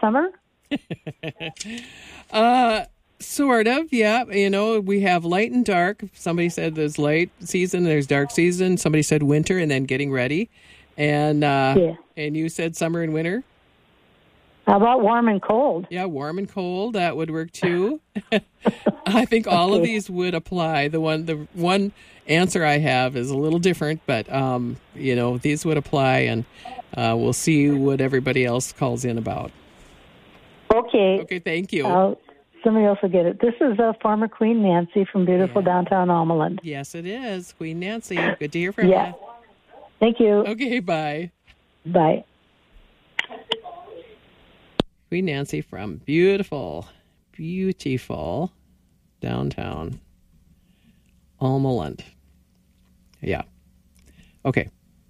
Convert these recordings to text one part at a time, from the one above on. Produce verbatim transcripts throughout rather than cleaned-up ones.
summer? uh, sort of, yeah. You know, we have light and dark. Somebody said there's light season, there's dark season. Somebody said winter and then getting ready. And uh, Yeah. and you said summer and winter? How about warm and cold? Yeah, warm and cold, that would work too. I think all Okay. of these would apply. The one the one answer I have is a little different, but um, you know, these would apply, and uh, we'll see what everybody else calls in about. Okay. Okay, thank you. Uh, somebody else will get it. This is uh, former Queen Nancy from beautiful Yeah. downtown Almaland. Yes, it is. Queen Nancy. Good to hear from Yeah. you. Thank you. Okay, bye. Bye. Queen Nancy from beautiful, beautiful downtown Almaland. Yeah. Okay.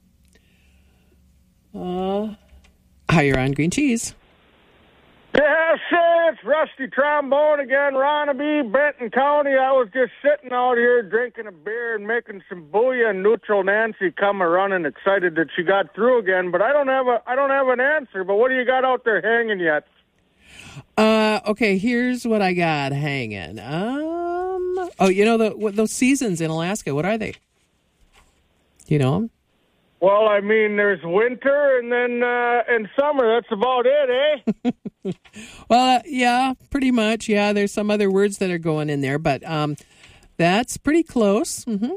Uh, hi, you're on Green Cheese. Yeah, sir, it's Rusty Trombone again, Ronaby, Benton County. I was just sitting out here drinking a beer and making some booyah, and neutral Nancy come a running, excited that she got through again. But I don't have a, I don't have an answer. But what do you got out there hanging yet? Uh, okay, here's what I got hanging. Um, oh, you know the what, those seasons in Alaska. What are they? You know 'em? Well, I mean, there's winter and then uh, and summer. That's about it, eh? Well, uh, yeah, pretty much. Yeah, there's some other words that are going in there, but um, that's pretty close. Mm-hmm.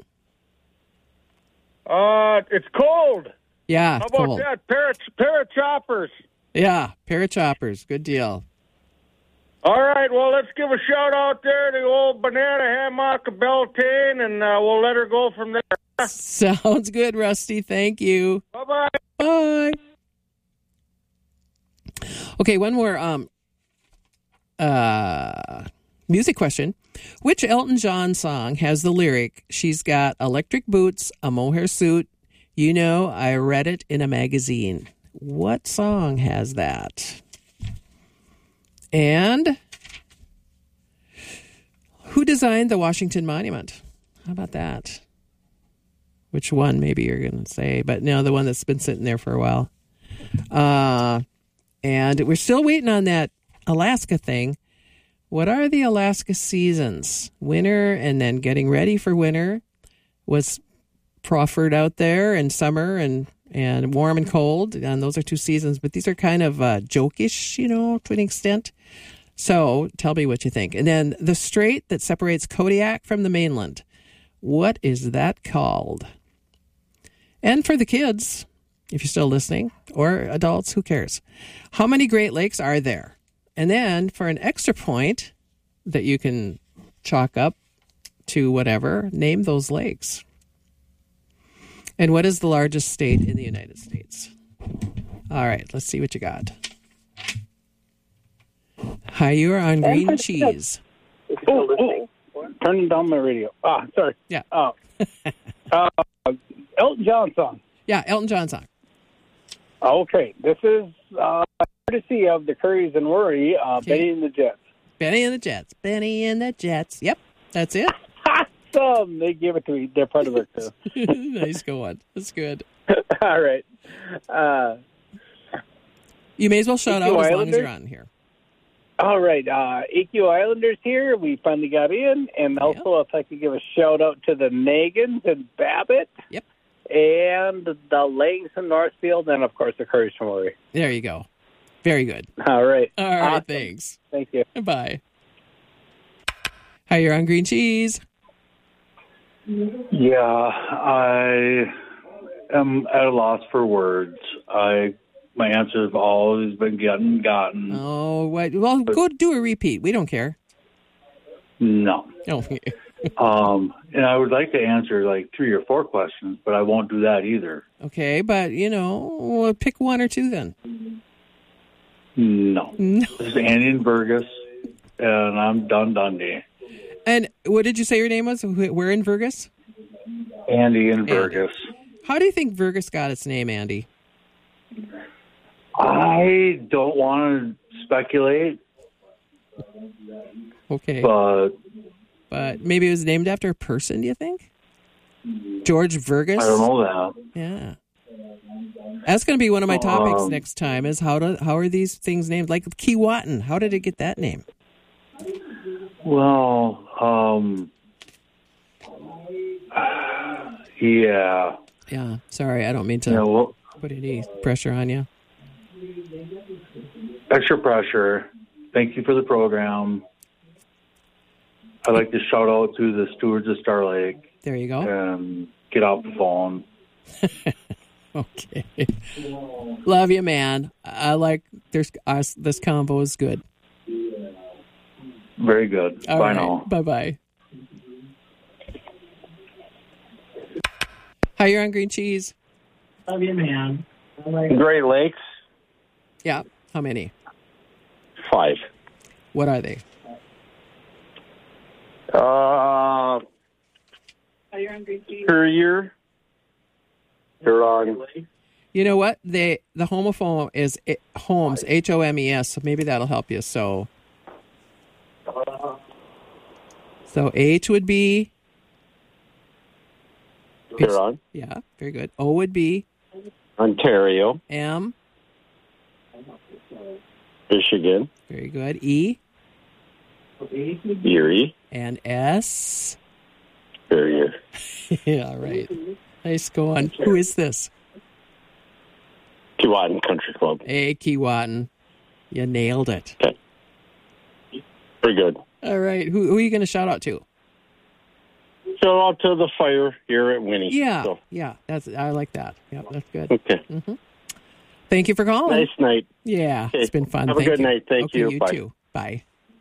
Uh, it's cold. Yeah, How about cool. that? Pair of, pair of choppers. Yeah, pair of choppers. Good deal. All right, well, let's give a shout out there to old Banana Hammock Beltane, and uh, we'll let her go from there. Sounds good, Rusty. Thank you. Bye-bye. Bye. Okay, one more um, uh, music question. Which Elton John song has the lyric, "She's got electric boots, a mohair suit, you know, I read it in a magazine"? What song has that? And who designed the Washington Monument? How about that? Which one, maybe you're going to say, but no, the one that's been sitting there for a while. Uh, and we're still waiting on that Alaska thing. What are the Alaska seasons? Winter and then getting ready for winter was proffered out there, and summer and, and warm and cold. And those are two seasons, but these are kind of uh, jokish, you know, to an extent. So tell me what you think. And then the strait that separates Kodiak from the mainland. What is that called? And for the kids, if you're still listening, or adults, who cares? How many Great Lakes are there? And then for an extra point that you can chalk up to whatever, name those lakes. And what is the largest state in the United States? All right, let's see what you got. Hi, you are on Green Cheese. Oh, oh. Turning down my radio. Ah, sorry. Yeah. Uh, uh, Elton John song. Yeah, Elton John song. Okay, this is uh, courtesy of the Curries and Worry, uh, Okay. Benny and the Jets. Benny and the Jets. Benny and the Jets. Yep, that's it. Awesome! They gave it to me. They're part of it, too. Nice going. That's good. All right. Uh, You may as well shout Thank out you, as long as Islanders. you're on here. all right. Uh, A Q Islanders here. We finally got in. And also, if I could give a shout-out to the Nagans and Babbitt. Yep. And the Langston Northfield, and, of course, the Curries and Worry. There you go. Very good. All right. All right, Awesome. thanks. Thank you. Bye. Hi, you're on Green Cheese. Yeah, I am at a loss for words. I my answers have always been getting gotten. Oh, what? Well, go do a repeat. We don't care. No. Oh, Um, and I would like to answer like three or four questions, but I won't do that either. okay, but, you know, we'll pick one or two then. No. No. This is Andy and Burgess, and I'm Dun Dundee. And what did you say your name was? Wh- Where in Vergus? Andy and Burgess. How do you think Vergus got its name, Andy? I don't want to speculate, Okay. but But maybe it was named after a person, do you think? George Vergus? I don't know that. Yeah. That's going to be one of my topics Um, next time. Is how do how are these things named? Like Keewatin. How did it get that name? Well, um, yeah. Yeah. Sorry, I don't mean to Yeah, well, put any pressure on you. extra pressure. Thank you for the program. I'd like to shout out to the stewards of Star Lake There you go. and get off the phone. Okay. Love you, man. I like there's us. This combo is good. Very good. All Bye right. now. Bye bye. Hi, you're on Green Cheese. Love you, man. Great Lakes, Yeah. How many? five. What are they? Uh, per year. Huron. You know what? They the homophone is it, Holmes, H O M E S. So maybe that'll help you. So, so H would be Huron. yeah, very good. O would be Ontario. M, Michigan. very good. E Erie. and S. Per year. Yeah, right. Nice going. Who is this? Keewatin Country Club. Hey, Keewatin. You nailed it. Okay. Very good. All right. Who, who are you going to shout out to? Shout out to the fire here at Winnie. Yeah. So, Yeah. That's I like that. Yeah, that's good. okay. Mm-hmm. Thank you for calling. Nice night. Yeah, Okay. it's been fun. Have a Thank good you. night. Thank okay, you. You Bye. too. Bye.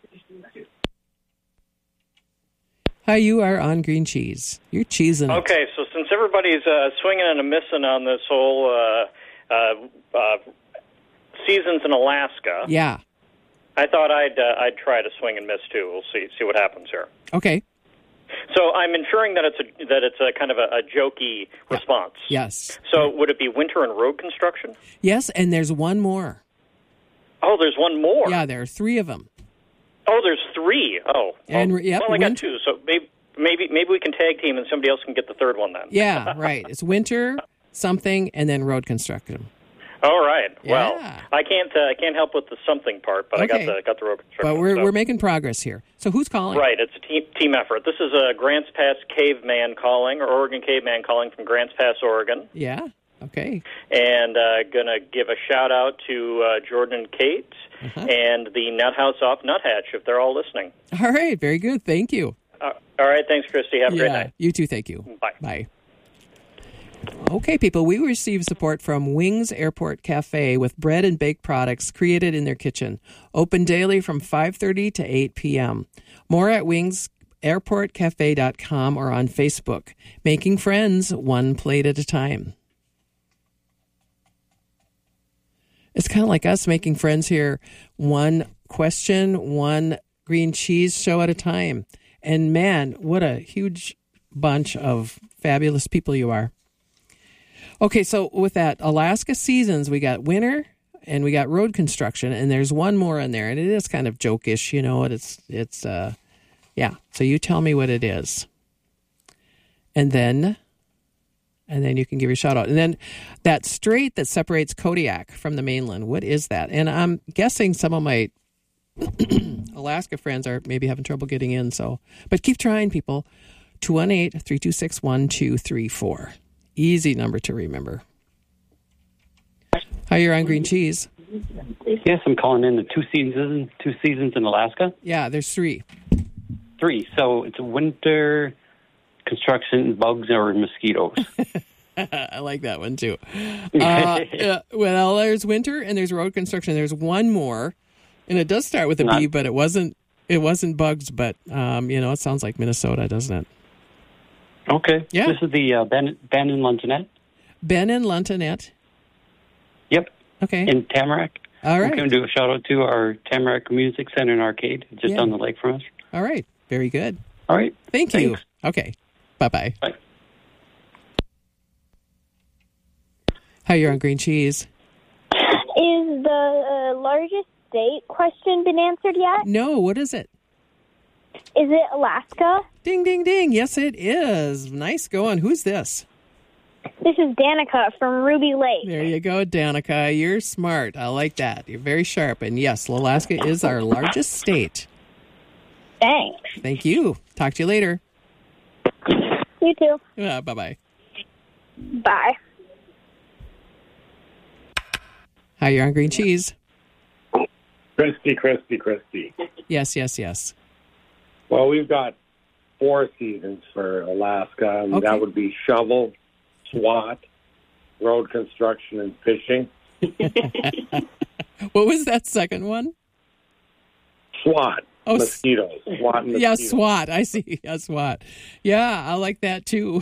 Hi, you are on Green Cheese. You're cheesing it. Okay, so since everybody's uh, swinging and a missing on this whole uh, uh, uh, seasons in Alaska, Yeah. I thought I'd uh, I'd try to swing and miss too. We'll see see what happens here. Okay. So I'm inferring that it's a that it's a kind of a, a jokey response. Yes. So would it be winter and road construction? Yes, and there's one more. Oh, there's one more. Yeah, there are three of them. Oh, there's three. Oh, And, well, yep, well I got winter- two. So maybe maybe maybe we can tag team and somebody else can get the third one then. Yeah, right. It's winter, something, and then road construction. All right. Yeah. Well, I can't uh, I can't help with the something part, but Okay. I got the got the road construction. But we're so. we're making progress here. So who's calling? Right, it's a team team effort. This is a Grants Pass Caveman calling, or Oregon Caveman calling from Grants Pass, Oregon. Yeah. Okay. And uh, going to give a shout-out to uh, Jordan and Kate Uh-huh. and the Nut House off Nuthatch, if they're all listening. All right. Very good. Thank you. Uh, all right, thanks, Christy. Have a yeah. great night. You too. Thank you. Bye. Bye. Okay, people, we receive support from Wings Airport Cafe with bread and baked products created in their kitchen. Open daily from five thirty to eight p.m. More at wings airport cafe dot com or on Facebook. Making friends one plate at a time. It's kind of like us making friends here, one question, one green cheese show at a time. And man, what a huge bunch of fabulous people you are. Okay, so with that, Alaska seasons, we got winter and we got road construction, and there's one more in there, and it is kind of jokish, you know. It's it's uh, yeah. So you tell me what it is, and then and then you can give your shout out, and then that strait that separates Kodiak from the mainland. What is that? And I'm guessing some of my Alaska friends are maybe having trouble getting in. So, but keep trying, people. two one eight, three two six, one two three four. Easy number to remember. Hi, you're on Green Cheese. Yes, I'm calling in the two seasons, two seasons in Alaska. Yeah, there's three. Three. So it's winter, construction, bugs, or mosquitoes. I like that one too. Uh, uh, well, there's winter and there's road construction. There's one more, and it does start with a Not- B, but it wasn't. It wasn't bugs, but um, you know, it sounds like Minnesota, doesn't it? Okay. Yeah. This is the uh, Ben, Ben and Luntonette. Ben and Luntonette. Yep. Okay. In Tamarack. All right. I'm going to do a shout out to our Tamarack Music Center and Arcade, just Yeah. down the lake from us. All right. Very good. All right. Thank you. Thanks. Okay. Bye-bye. Bye. Hi, you're on Green Cheese. Is the uh, largest state question been answered yet? No, what is it? Is it Alaska? Ding, ding, ding. Yes, it is. Nice going. Who's this? This is Danica from Ruby Lake. There you go, Danica. You're smart. I like that. You're very sharp. And yes, Alaska is our largest state. Thanks. Thank you. Talk to you later. You too. Uh, bye-bye. Bye. Hi, you're on Green Cheese. Crispy, crispy, crispy. Yes, yes, yes. Well, we've got four seasons for Alaska, and Okay. that would be shovel, SWAT, road construction, and fishing. What was that second one? SWAT, Oh, s- mosquitoes. SWAT and Yeah, mosquitoes. SWAT. I see. Yeah, SWAT. Yeah, I like that too.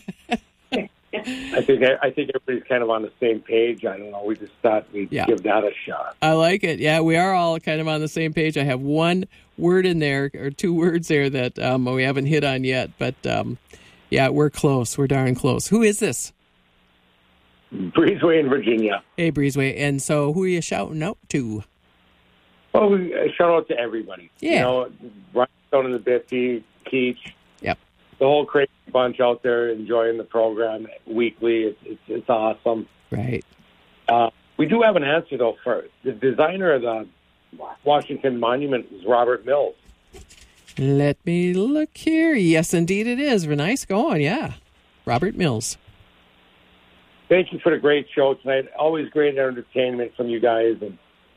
I think I think everybody's kind of on the same page. I don't know. We just thought we'd Yeah. give that a shot. I like it. Yeah, we are all kind of on the same page. I have one word in there, or two words there that um, we haven't hit on yet. But um, yeah, we're close. We're darn close. Who is this? Breezeway in Virginia. Hey, Breezeway. And so who are you shouting out to? Well, we uh, shout out to everybody. Yeah. You know, Rhinestone and the Biffy, Keach. Yep. The whole crazy bunch out there enjoying the program weekly. It's it's, it's awesome. Right. Uh, we do have an answer, though, for the designer of the Washington Monument is Robert Mills. Let me look here. Yes, indeed it is. Nice going. Yeah. Robert Mills. Thank you for the great show tonight. Always great entertainment from you guys. And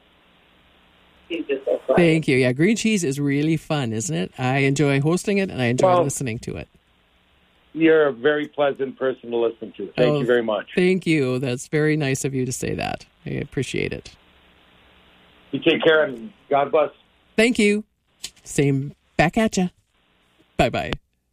Thank you. Yeah, Green Cheese is really fun, isn't it? I enjoy hosting it, and I enjoy Well, listening to it. you're a very pleasant person to listen to. Thank Oh, you very much. Thank you. That's very nice of you to say that. I appreciate it. You take care, and God bless. Thank you. Same back at you. Bye-bye.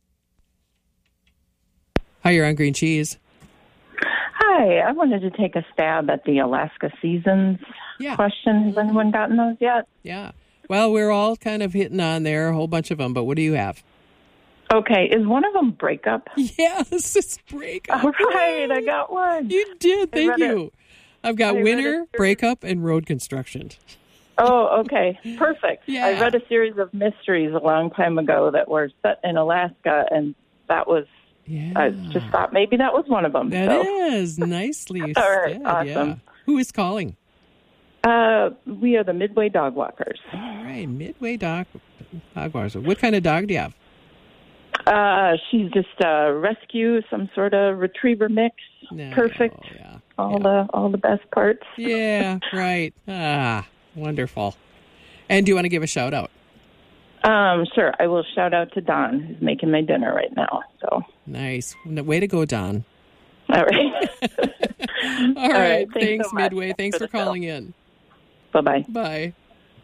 Hi, you're on Green Cheese. Hi, I wanted to take a stab at the Alaska seasons Yeah. question. Has anyone gotten those yet? Yeah. Well, we're all kind of hitting on there, a whole bunch of them, but what do you have? Okay, is one of them breakup? Yes, it's breakup. All right, I got one. You did. I Thank read you. it. I've got I read winter, it. breakup, and road construction. Oh, okay, perfect. Yeah. I read a series of mysteries a long time ago that were set in Alaska, and that was, Yeah. I just thought maybe that was one of them. That so. is nicely All right, said. awesome. Yeah. Who is calling? Uh, we are the Midway Dog Walkers. All right, Midway dog, dog walkers. What kind of dog do you have? Uh, she's just a rescue, some sort of retriever mix. No, Perfect. Yeah. All the all the best parts. Yeah, right. Ah, wonderful. And do you want to give a shout out? Um, sure. I will shout out to Don, who's making my dinner right now. So, Nice. Way to go, Don. all right. All right. thanks Thanks, so much. Midway. Thanks for for the show. calling in. Bye-bye. Bye.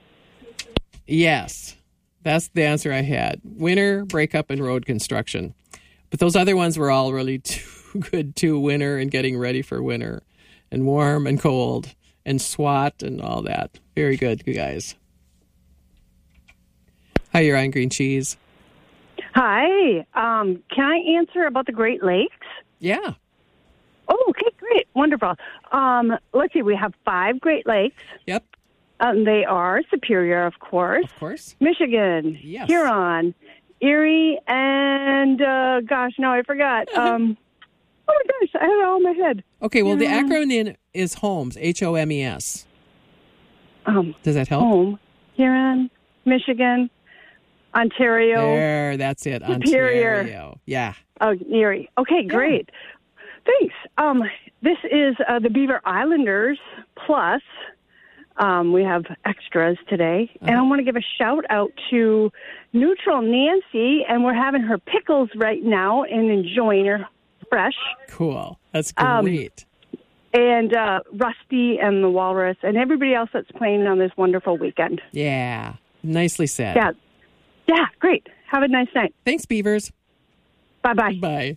Yes, that's the answer I had. Winter, breakup, and road construction. But those other ones were all really too good too. Winter and getting ready for winter, and warm and cold, and SWAT and all that. Very good, you guys. Hi, you're on Green Cheese. Hi. Um, can I answer about the Great Lakes? Yeah. Oh, okay, great. Wonderful. Um, let's see. We have five Great Lakes. Yep. Um, they are Superior, of course. Of course. Michigan, Yes. Huron, Erie, and, uh, gosh, no, I forgot. Um, oh, my gosh, I have it all in my head. Okay, well, the Huron, acronym is HOMES, H O M E S. Um, Does that help? home, Huron, Michigan, Ontario. There, that's it. Superior. Ontario. Yeah. Oh, Erie. Okay, great. Thanks. Um, this is uh, the Beaver Islanders Plus. Um, we have extras today. Uh-huh. And I want to give a shout out to Neutral Nancy, and we're having her pickles right now and enjoying her fresh. Cool. That's Um, great. And uh, Rusty and the Walrus and everybody else that's playing on this wonderful weekend. Yeah. Nicely said. Yeah. Yeah, great. Have a nice night. Thanks, Beavers. Bye-bye. Bye.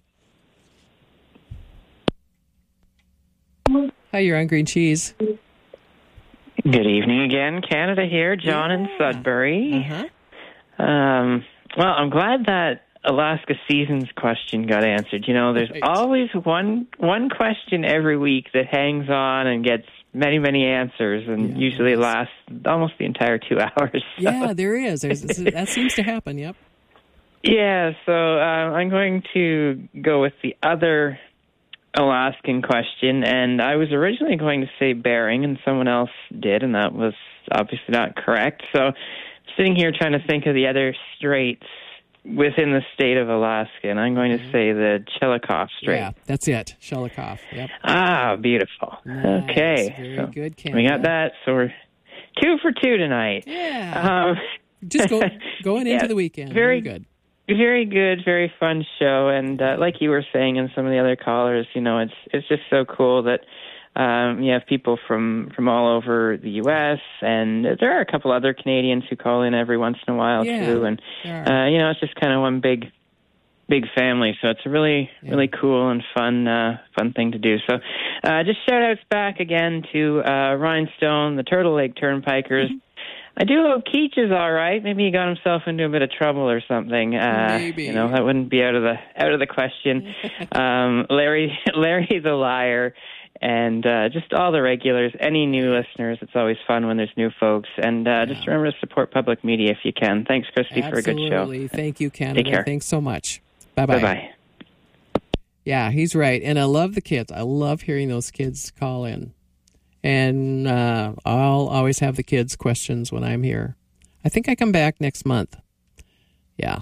Hi, you're on Green Cheese. Good evening again, Canada here, John yeah. in Sudbury. Uh-huh. Um, well, I'm glad that Alaska seasons question got answered. You know, there's Right. always one one question every week that hangs on and gets many, many answers, and Yeah, usually yes. lasts almost the entire two hours. So. Yeah, there is. There's, that seems to happen, yep. Yeah, so uh, I'm going to go with the other Alaskan question, and I was originally going to say Bering, and someone else did, and that was obviously not correct. So sitting here trying to think of the other straits within the state of Alaska, and I'm going to say the Chillicothe Strait. Yeah, that's it. Chillicothe. Yep. Ah, beautiful. Nice. Okay. Very so good, Canada. we got that, so we're two for two tonight. Yeah. Um, Just go, going into yeah, the weekend. Very, very good. Very good, very fun show, and uh, like you were saying, and some of the other callers, you know, it's it's just so cool that um, you have people from, from all over the U S, and there are a couple other Canadians who call in every once in a while yeah, too, and uh, you know, it's just kind of one big big family, so it's a really yeah. really cool and fun uh, fun thing to do. So, uh, just shout outs back again to uh, Rhinestone, the Turtle Lake Turnpikers. Mm-hmm. I do hope Keach is all right. Maybe he got himself into a bit of trouble or something. Uh, Maybe. You know, that wouldn't be out of the out of the question. um, Larry, Larry the Liar, and uh, just all the regulars. Any new listeners, it's always fun when there's new folks. And uh, yeah. just remember to support public media if you can. Thanks, Christy, Absolutely. for a good show. Absolutely. Thank you, Canada. Take care. Thanks so much. Bye-bye. Bye-bye. Yeah, he's right. And I love the kids. I love hearing those kids call in. And uh, I'll always have the kids' questions when I'm here. I think I come back next month. Yeah.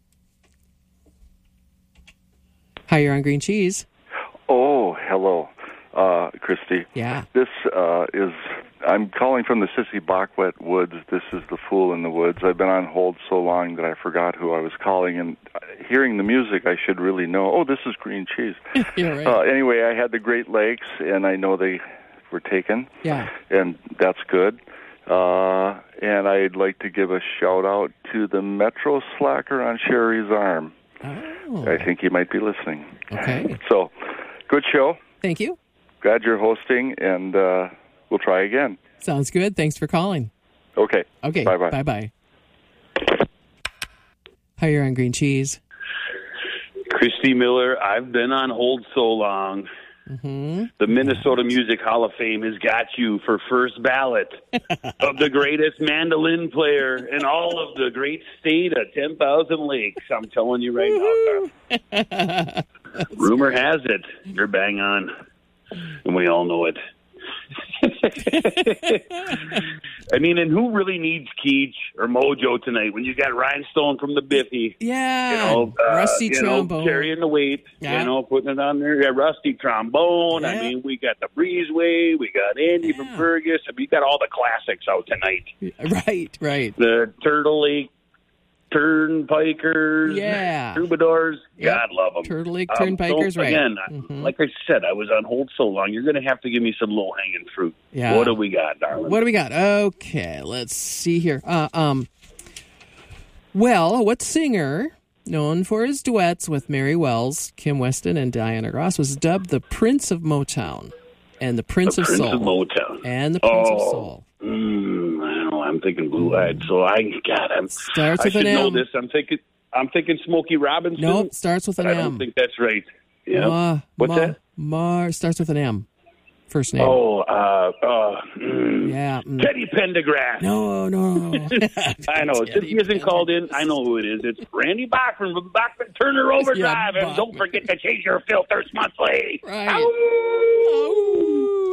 Hi, you're on Green Cheese. Oh, hello, uh, Christy. Yeah. This uh, is, I'm calling from the Sissy Bachwet Woods. This is the Fool in the Woods. I've been on hold so long that I forgot who I was calling, and hearing the music, I should really know. Oh, this is Green Cheese. Yeah, right. Uh, anyway, I had the Great Lakes, and I know they were taken. Yeah. And that's good. Uh, and I'd like to give a shout out to the Metro Slacker on Sherry's Arm. Oh. I think he might be listening. Okay. So, good show. Thank you. Glad you're hosting, and uh, we'll try again. Sounds good. Thanks for calling. Okay. Okay. Bye-bye. Bye-bye. Hi, you're on Green Cheese. Christy Miller, I've been on hold so long. Mm-hmm. The Minnesota Music Hall of Fame has got you for first ballot of the greatest mandolin player in all of the great state of ten thousand Lakes. I'm telling you right now. Rumor has it you're bang on, and we all know it. I mean, and who really needs Keach or Mojo tonight when you got Rhinestone from the Biffy? Yeah, you know, uh, Rusty you Trombone. know, carrying the weight, yeah. you know, putting it on there. Yeah, Rusty Trombone. Yeah. I mean, we got the Breezeway. We got Andy yeah. from Fergus. I mean, we got all the classics out tonight. Right, right. The Turtle Lake Turnpikers, yeah, Troubadours. Yep. God love them. Turtle Lake Um, Turnpikers, so, right? Again, mm-hmm. like I said, I was on hold so long. You're going to have to give me some low hanging fruit. Yeah. What do we got, darling? What do we got? Okay, let's see here. Uh, um, well, what singer, known for his duets with Mary Wells, Kim Weston, and Diana Ross, was dubbed the Prince of Motown and the Prince the of Prince Soul? of Motown And the Prince oh. of Soul. Mm, I don't know. I'm thinking Blue Eyed. So I, God, I'm. Starts I with should an know M. this. I'm thinking. I'm thinking Smokey Robinson. Nope, starts with an I M. don't think that's right. Yeah. Ma, What's Ma, that? Mar starts with an M. First name. Oh, uh, uh, mm, yeah. Mm. Teddy Pendergrass. No, no. I know. Since he isn't called in, I know who it is. It's Randy Bachman from Bachman Turner Overdrive. Yeah, and don't forget to change your filters monthly. Right. Ow!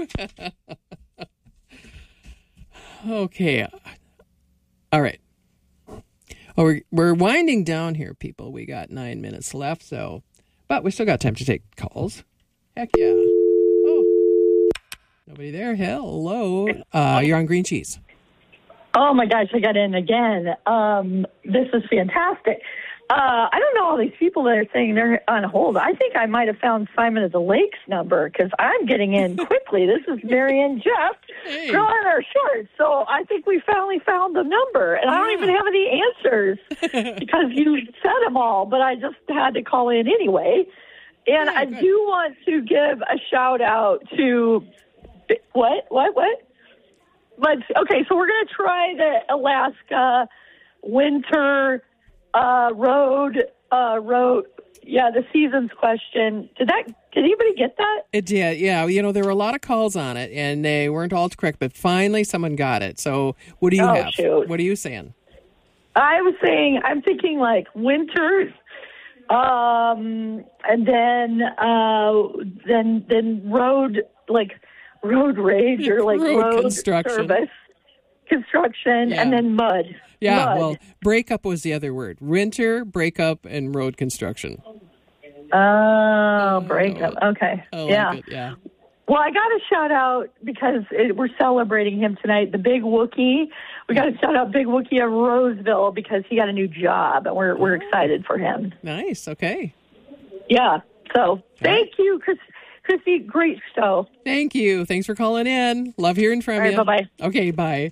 Okay. All right. Oh, we're, we're winding down here, people. We got nine minutes left, so, but we still got time to take calls. Heck yeah. Oh, nobody there? Hello. Uh, you're on Green Cheese. Oh, my gosh, I got in again. Um, this is fantastic. Uh, I don't know all these people that are saying they're on hold. I think I might have found Simon of the Lakes number because I'm getting in quickly. This is Mary and Jeff hey. drawing our shorts. So I think we finally found the number. And I don't even have any answers because you said them all, but I just had to call in anyway. And yeah, I good. do want to give a shout out to what, what, what? But okay, so we're going to try the Alaska winter uh, road uh, road. Yeah, the seasons question. Did that? Did anybody get that? It did. Yeah, you know there were a lot of calls on it, and they weren't all correct. But finally, someone got it. So, what do you oh, have? Shoot. What are you saying? I was saying I'm thinking like winter Um, and then, uh, then, then road, like road rage or like Road road, construction. service, construction, Yeah. and then mud. Yeah, Mud. well, breakup was the other word. Winter, breakup, and road construction. Oh, breakup. Okay. I like yeah. it, yeah. Well, I got to shout out because it, we're celebrating him tonight, the Big Wookie. We got to shout out Big Wookie of Roseville because he got a new job, and we're we're excited for him. Nice, okay. Yeah. So thank you, Chris, Christy. Great show. Thank you. Thanks for calling in. Love hearing from All right, you. bye-bye. Okay, bye.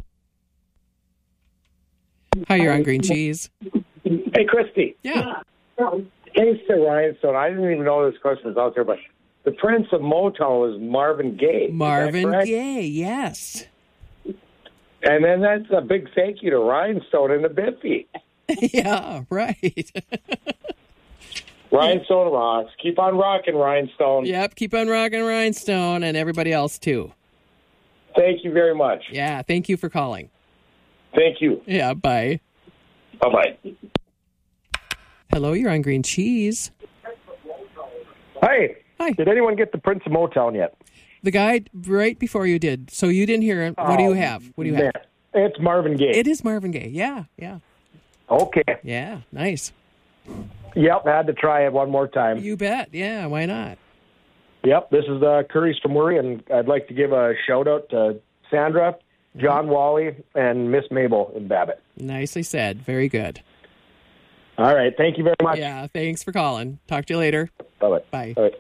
Hi, you're on Green Cheese. Hey, Christy. Yeah. Thanks to Rhinestone. I didn't even know this question was out there, but the Prince of Motown was Marvin Gaye. Is that Marvin correct? Gaye, yes. And then that's a big thank you to Rhinestone and the Biffy. Yeah, right. Rhinestone rocks. Keep on rocking, Rhinestone. Yep, keep on rocking Rhinestone and everybody else too. Thank you very much. Yeah, thank you for calling. Thank you. Yeah, bye. Bye-bye. Hello, you're on Green Cheese. Hi. Hi. Did anyone get the Prince of Motown yet? The guy right before you did. So you didn't hear him. What do you Oh, have? What do you have? man. It's Marvin Gaye. It is Marvin Gaye. Yeah, yeah. Okay. Yeah, nice. Yep, I had to try it one more time. You bet. Yeah, why not? Yep, this is uh, Curry's from Murray, and I'd like to give a shout-out to Sandra, John Wally, and Miss Mabel in Babbitt. Nicely said. Very good. All right, thank you very much. Yeah, thanks for calling. Talk to you later. Bye-bye. Bye. Bye.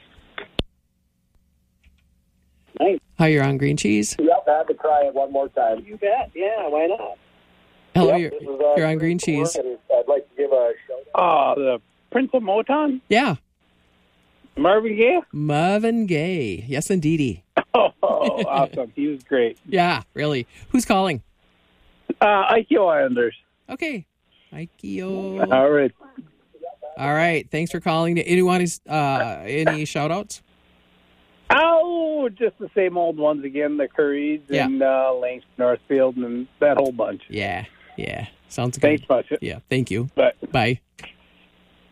Nice. Hi, you're on Green Cheese. Yep, I had to try it one more time. You bet. Yeah, why not? Hello, Yep, you're, this is, uh, you're on Green Cheese. And I'd like to give a shout-out. Oh, the Prince of Motown? Yeah. Marvin Gaye? Marvin Gaye. Yes, indeedy. Oh, awesome. He was great. Yeah, really. Who's calling? Uh, Ikeo Islanders. Okay. Ikeo. All right. All right. Thanks for calling. Anyone, uh, any shout-outs? Oh, just the same old ones again, the Currys Yeah. and uh, Langston Northfield and that whole bunch. Yeah, yeah. Sounds good. Thanks much. Yeah, thank you. Bye. Bye.